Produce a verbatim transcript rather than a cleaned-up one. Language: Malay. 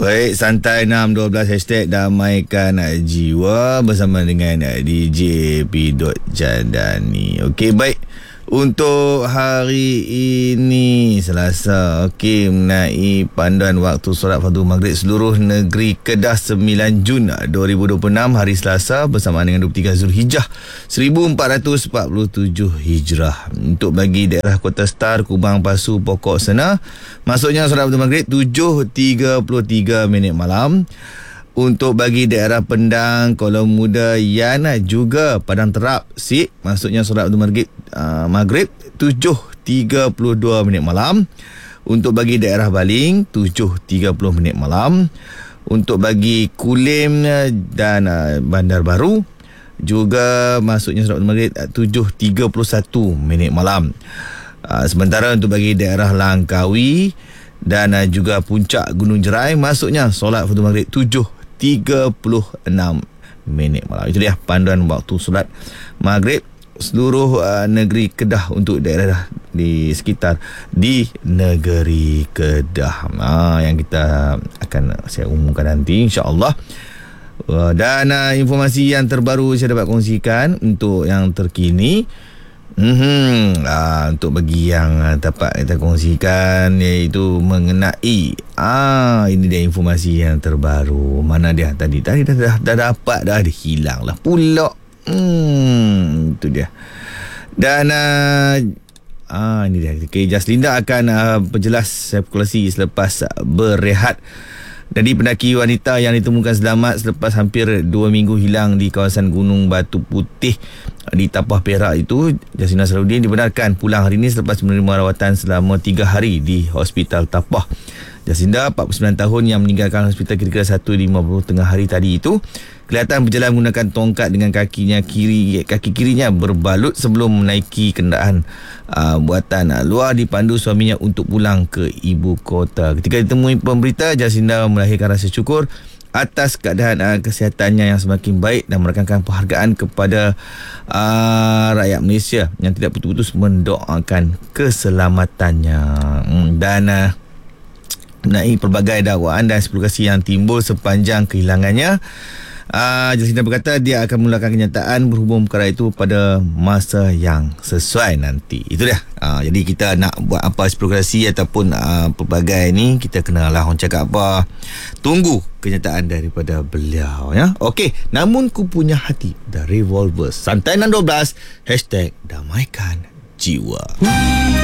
Baik, santai enam dua belas hashtag damaikan jiwa bersama dengan D J P. Jandani. Okey, baik. Untuk hari ini Selasa, okey, mengenai panduan waktu solat fardu maghrib seluruh negeri Kedah sembilan Jun dua ribu dua puluh enam hari Selasa bersamaan dengan dua puluh tiga Zulhijjah seribu empat ratus empat puluh tujuh Hijrah. Untuk bagi daerah Kota Star, Kubang, Pasu, Pokok Sena, masuknya solat fardu maghrib tujuh tiga puluh tiga minit malam. Untuk bagi daerah Pendang, Kuala Muda, Yan juga Padang Terap, Sik, maksudnya solat fardu maghrib uh, maghrib tujuh tiga puluh dua minit malam. Untuk bagi daerah Baling tujuh tiga puluh minit malam. Untuk bagi Kulim dan uh, Bandar Baru juga masuknya solat fardu maghrib tujuh tiga puluh satu minit malam. Uh, sementara untuk bagi daerah Langkawi dan uh, juga Puncak Gunung Jerai masuknya solat fardu maghrib tujuh tiga puluh enam minit malam. Itu dia panduan waktu solat maghrib seluruh uh, negeri Kedah untuk daerah di sekitar di negeri Kedah. Ha, yang kita akan saya umumkan nanti, insya-Allah. Uh, dan uh, informasi yang terbaru saya dapat kongsikan untuk yang terkini. Hmm, ah, untuk bagi yang ah, dapat kita kongsikan, iaitu mengenai ah ini dia informasi yang terbaru. Mana dia tadi? Tadi dah dah, dah dapat dah, dia hilang lah pula. Hmm, itu dia. Dan ah, ah ini dia. Okay, Jaslinda akan ah, perjelas spekulasi selepas ah, berehat. Jadi pendaki wanita yang ditemukan selamat selepas hampir dua minggu hilang di kawasan Gunung Batu Putih di Tapah Perak itu, Jasina Salahuddin dibenarkan pulang hari ini selepas menerima rawatan selama tiga hari di Hospital Tapah. Jasinda, empat puluh sembilan tahun, yang meninggalkan hospital kira-kira satu lima puluh tengah hari tadi itu, kelihatan berjalan menggunakan tongkat dengan kakinya kiri kaki kirinya berbalut sebelum menaiki kenderaan uh, buatan uh, luar, dipandu suaminya untuk pulang ke ibu kota. Ketika ditemui pemberita, Jasinda melahirkan rasa syukur atas keadaan uh, kesihatannya yang semakin baik dan menekankan penghargaan kepada uh, rakyat Malaysia yang tidak putus-putus mendoakan keselamatannya. Hmm, dan uh, mengenai pelbagai dakwaan dan spekulasi yang timbul sepanjang kehilangannya, uh, Jasinda berkata dia akan memulakan kenyataan berhubung perkara itu pada masa yang sesuai nanti. Itu dia. Uh, jadi kita nak buat apa spekulasi ataupun uh, pelbagai ni, kita kenalah orang cakap apa, tunggu kenyataan daripada beliau, ya. Okey, namun ku punya hati The Revolvers. Santai enam dua belas hashtag damaikan jiwa.